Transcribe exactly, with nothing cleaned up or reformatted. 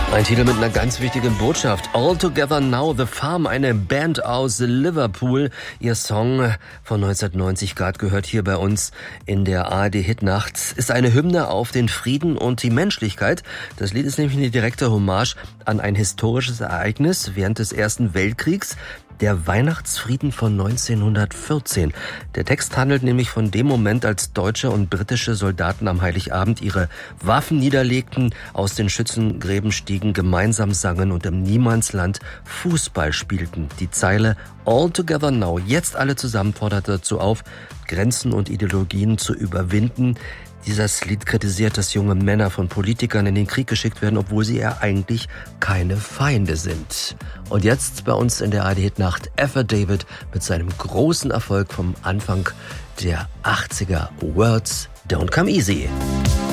Ein Titel mit einer ganz wichtigen Botschaft. All Together Now, The Farm, eine Band aus Liverpool. Ihr Song von neunzehnhundertneunzig, gerade gehört hier bei uns in der A R D-Hitnacht, ist eine Hymne auf den Frieden und die Menschlichkeit. Das Lied ist nämlich eine direkte Hommage an ein historisches Ereignis während des Ersten Weltkriegs. Der Weihnachtsfrieden von neunzehnhundertvierzehn. Der Text handelt nämlich von dem Moment, als deutsche und britische Soldaten am Heiligabend ihre Waffen niederlegten, aus den Schützengräben stiegen, gemeinsam sangen und im Niemandsland Fußball spielten. Die Zeile All Together Now, jetzt alle zusammen, fordert dazu auf, Grenzen und Ideologien zu überwinden. Dieses Lied kritisiert, dass junge Männer von Politikern in den Krieg geschickt werden, obwohl sie ja eigentlich keine Feinde sind. Und jetzt bei uns in der A R D-Hitnacht Affidavit mit seinem großen Erfolg vom Anfang der achtziger, Words Don't Come Easy.